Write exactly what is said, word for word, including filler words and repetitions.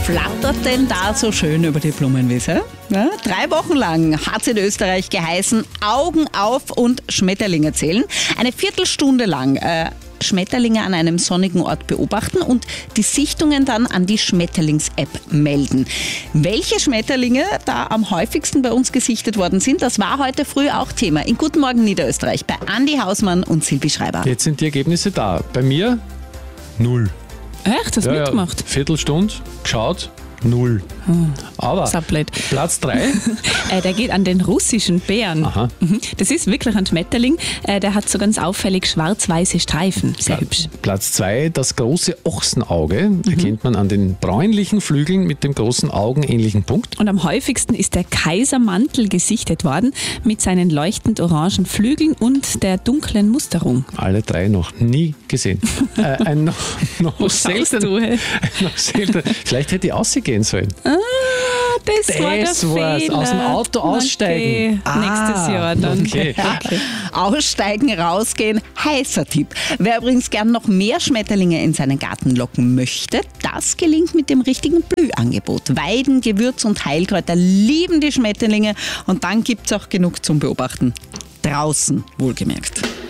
flattert denn da so schön über die Blumenwiese? Ja, drei Wochen lang hat es in Österreich geheißen, Augen auf und Schmetterlinge zählen. Eine Viertelstunde lang äh, Schmetterlinge an einem sonnigen Ort beobachten und die Sichtungen dann an die Schmetterlings-App melden. Welche Schmetterlinge da am häufigsten bei uns gesichtet worden sind, das war heute früh auch Thema in Guten Morgen Niederösterreich bei Andi Hausmann und Silvi Schreiber. Jetzt sind die Ergebnisse da. Bei mir null. Echt? Hast du Ja, mitgemacht? Ja, Viertelstunde, geschaut, null. Hm. Aber Sablett. Platz drei. äh, der geht an den russischen Bären. Aha. Mhm. Das ist wirklich ein Schmetterling. Äh, der hat so ganz auffällig schwarz-weiße Streifen. Sehr hübsch. Platz zwei, das große Ochsenauge. Mhm. Erkennt man an den bräunlichen Flügeln mit dem großen augenähnlichen Punkt. Und am häufigsten ist der Kaisermantel gesichtet worden mit seinen leuchtend orangen Flügeln und der dunklen Musterung. Alle drei noch nie gesehen. äh, ein noch, noch, selten, du, hey? noch selten. Vielleicht hätte ich ausgehen sollen. Ah, das, Das war der war's. Fehler. Aus dem Auto aussteigen. Okay. Ah, nächstes Jahr dann. Okay. Okay. Aussteigen, rausgehen, heißer Tipp. Wer übrigens gern noch mehr Schmetterlinge in seinen Garten locken möchte, das gelingt mit dem richtigen Blühangebot. Weiden, Gewürz und Heilkräuter lieben die Schmetterlinge und dann gibt's auch genug zum Beobachten. Draußen, wohlgemerkt.